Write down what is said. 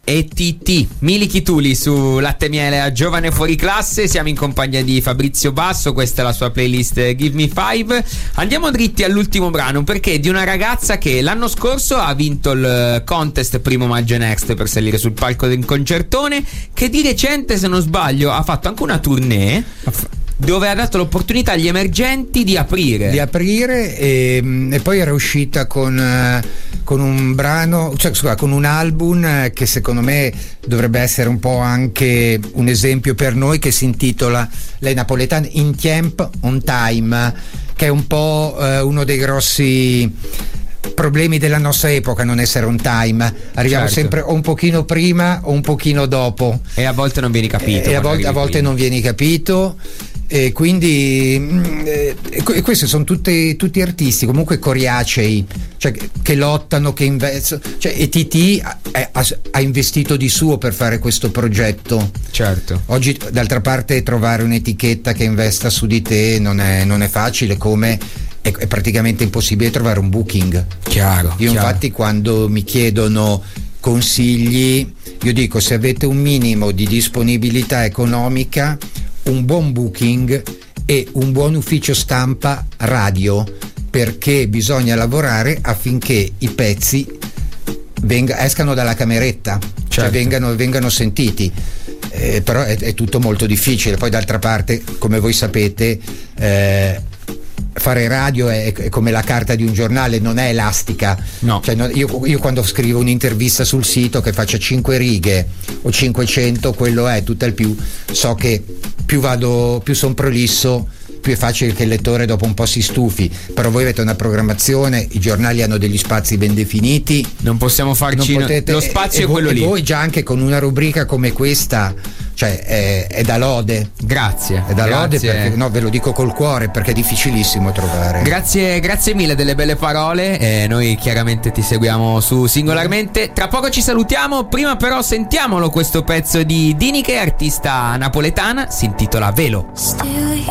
e TT, Mili Chituli su Latte Miele a Giovane Fuori Classe. Siamo in compagnia di Fabrizio Basso, questa è la sua playlist Give Me Five. Andiamo dritti all'ultimo brano, perché è di una ragazza che l'anno scorso ha vinto il contest Primo Maggio Next per salire sul palco del concertone, che di recente, se non sbaglio, ha fatto anche una tournée dove ha dato l'opportunità agli emergenti di aprire e poi era uscita con un brano, con un album che secondo me dovrebbe essere un po' anche un esempio per noi, che si intitola, lei napoletana, In Tiemp on Time, che è un po' uno dei grossi problemi della nostra epoca, non essere on time. Arriviamo sempre o un pochino prima o un pochino dopo, e a volte non vieni capito, e a volte non vieni capito. E quindi questi sono tutti artisti comunque coriacei, cioè che lottano, che investono, e TT ha investito di suo per fare questo progetto. Certo. Oggi d'altra parte trovare un'etichetta che investa su di te non è facile, come è praticamente impossibile trovare un booking. Chiaro. Infatti quando mi chiedono consigli, io dico: se avete un minimo di disponibilità economica, un buon booking e un buon ufficio stampa radio, perché bisogna lavorare affinché i pezzi escano dalla cameretta, cioè vengano sentiti. Però è tutto molto difficile. Poi d'altra parte, come voi sapete, fare radio è come la carta di un giornale, non è elastica. No. Io quando scrivo un'intervista sul sito che faccia 5 righe o 500, quello è tutt'al più. So che più sono prolisso, più è facile che il lettore dopo un po' si stufi. Però voi avete una programmazione, i giornali hanno degli spazi ben definiti, non possiamo farci, lo spazio è quello lì. E voi già anche con una rubrica come questa, è da lode. Grazie. È da lode, perché ve lo dico col cuore, perché è difficilissimo trovare. Grazie mille delle belle parole. Noi chiaramente ti seguiamo su Singolarmente. Tra poco ci salutiamo, prima però sentiamolo questo pezzo di Diniche, artista napoletana, si intitola Velo. Still